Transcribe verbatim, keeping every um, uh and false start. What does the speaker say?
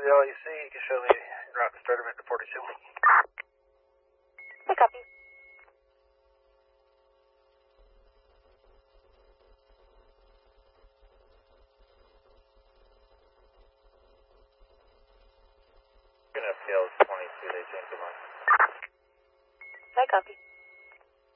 L E C, you can show me route to start event to forty-two. I copy. F T L is twenty-two, they changed the line. I copy.